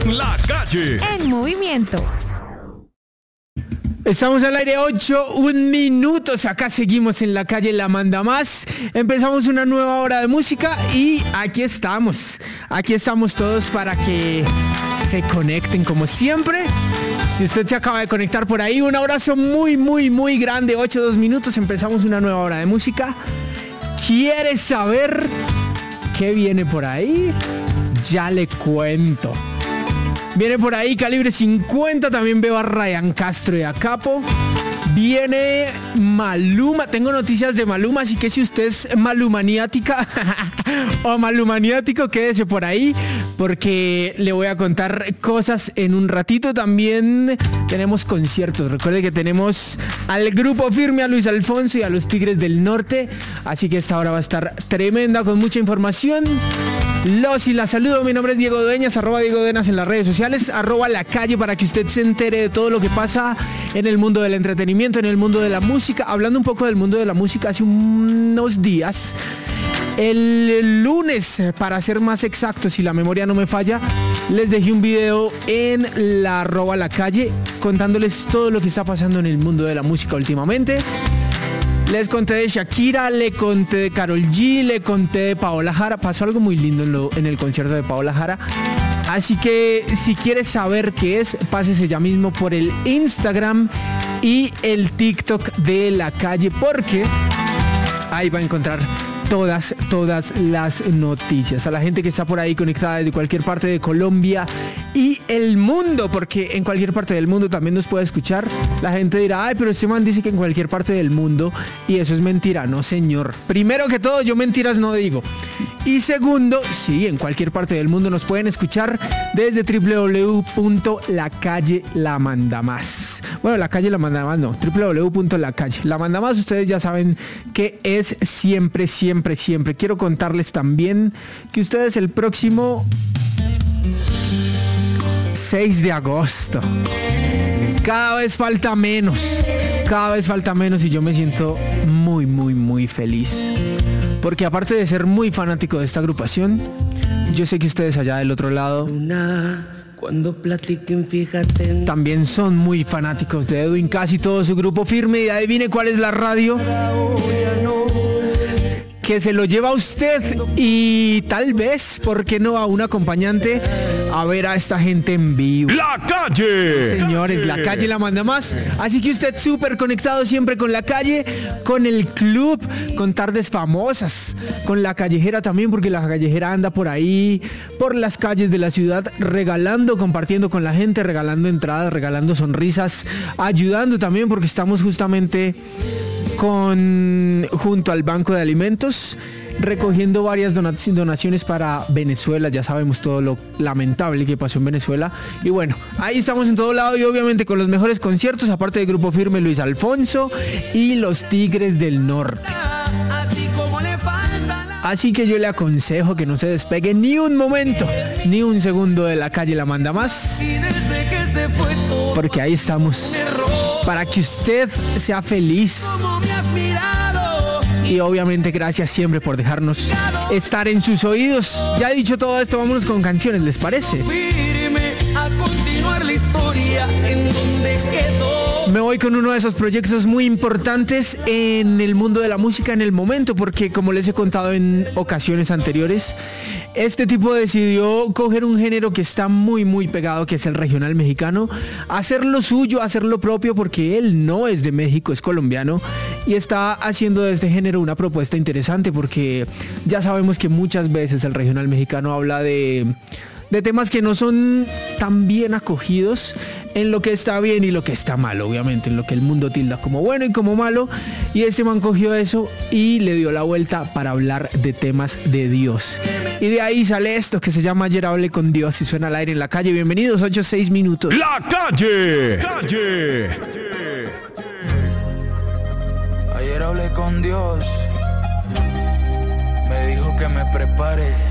La Calle en movimiento. Estamos al aire 1 minuto. Acá seguimos en La Calle La Manda Más. Empezamos una nueva hora de música y aquí estamos. Aquí estamos todos para que se conecten como siempre. Si usted se acaba de conectar por ahí, un abrazo muy, muy, muy grande. 2 minutos, empezamos una nueva hora de música. ¿Quieres saber qué viene por ahí? Ya le cuento. Viene por ahí Calibre 50, también veo a Ryan Castro y a Capo. Viene Maluma, tengo noticias de Maluma, así que si usted es malumaniática o malumaniático, quédese por ahí porque le voy a contar cosas en un ratito. También tenemos conciertos, recuerde que tenemos al Grupo Firme, a Luis Alfonso y a los Tigres del Norte, así que esta hora va a estar tremenda con mucha información. Y la saludo, mi nombre es Diego Dueñas, @Diego Dueñas en las redes sociales, @La Calle para que usted se entere de todo lo que pasa en el mundo del entretenimiento, en el mundo de la música. Hablando un poco del mundo de la música, hace unos días, el lunes, para ser más exacto, si la memoria no me falla, les dejé un video en la @La Calle contándoles todo lo que está pasando en el mundo de la música últimamente. Les conté de Shakira, le conté de Karol G, le conté de Paola Jara. Pasó algo muy lindo en el concierto de Paola Jara. Así que si quieres saber qué es, pásese ya mismo por el Instagram y el TikTok de La Calle, porque ahí va a encontrar todas las noticias. A la gente que está por ahí conectada desde cualquier parte de Colombia y el mundo, porque en cualquier parte del mundo también nos puede escuchar. La gente dirá, ay, pero este man dice que en cualquier parte del mundo, y eso es mentira. No, señor. Primero que todo, yo mentiras no digo. Y segundo, sí, en cualquier parte del mundo nos pueden escuchar desde www.lacallelamandamás. Bueno, La Calle La Manda Más no, www.lacalle. La Manda Más, ustedes ya saben que es siempre. Quiero contarles también que ustedes el próximo 6 de agosto, cada vez falta menos y yo me siento muy, muy, muy feliz. Porque aparte de ser muy fanático de esta agrupación, yo sé que ustedes allá del otro lado cuando platiquen, fíjate, también son muy fanáticos de Edwin Cass y todo su Grupo Firme. Y adivine cuál es la radio que se lo lleva a usted y tal vez, ¿por qué no?, a un acompañante a ver a esta gente en vivo. La Calle. Señores, La Calle La Manda Más. Así que usted súper conectado siempre con La Calle, con el club, con Tardes Famosas, con La Callejera también, porque La Callejera anda por ahí, por las calles de la ciudad, regalando, compartiendo con la gente, regalando entradas, regalando sonrisas, ayudando también, porque estamos justamente junto al Banco de Alimentos, recogiendo varias donaciones para Venezuela. Ya sabemos todo lo lamentable que pasó en Venezuela. Y bueno, ahí estamos en todo lado y obviamente con los mejores conciertos, aparte de Grupo Firme, Luis Alfonso y los Tigres del Norte. Así que yo le aconsejo que no se despegue ni un momento, ni un segundo de La Calle La Manda Más, porque ahí estamos para que usted sea feliz. Y obviamente gracias siempre por dejarnos estar en sus oídos. Ya he dicho todo esto, vámonos con canciones, ¿les parece? Me voy con uno de esos proyectos muy importantes en el mundo de la música en el momento, porque como les he contado en ocasiones anteriores, este tipo decidió coger un género que está muy muy pegado, que es el regional mexicano, hacerlo suyo, hacerlo propio, porque él no es de México, es colombiano, y está haciendo de este género una propuesta interesante, porque ya sabemos que muchas veces el regional mexicano habla de temas que no son tan bien acogidos en lo que está bien y lo que está mal, obviamente, en lo que el mundo tilda como bueno y como malo, y este man cogió eso y le dio la vuelta para hablar de temas de Dios. Y de ahí sale esto que se llama Ayer hablé con Dios y suena al aire en La Calle. Bienvenidos, 8-6 minutos. La Calle. Ayer hablé con Dios, me dijo que me prepare